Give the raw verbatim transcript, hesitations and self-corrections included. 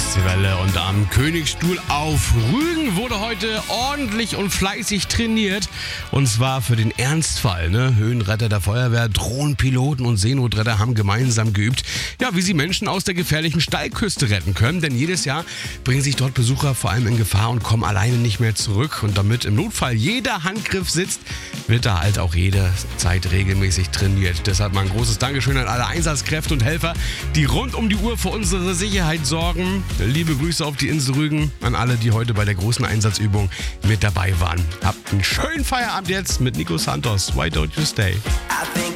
Welle und am Königsstuhl auf Rügen wurde heute ordentlich und fleißig trainiert. Und zwar für den Ernstfall. Ne? Höhenretter der Feuerwehr, Drohnenpiloten und Seenotretter haben gemeinsam geübt, ja, wie sie Menschen aus der gefährlichen Steilküste retten können. Denn jedes Jahr bringen sich dort Besucher vor allem in Gefahr und kommen alleine nicht mehr zurück. Und damit im Notfall jeder Handgriff sitzt, wird da halt auch jede Zeit regelmäßig trainiert. Deshalb mal ein großes Dankeschön an alle Einsatzkräfte und Helfer, die rund um die Uhr für unsere Sicherheit sorgen. Liebe Grüße auf die Insel Rügen an alle, die heute bei der großen Einsatzübung mit dabei waren. Habt einen schönen Feierabend jetzt mit Nico Santos. Why don't you stay? I think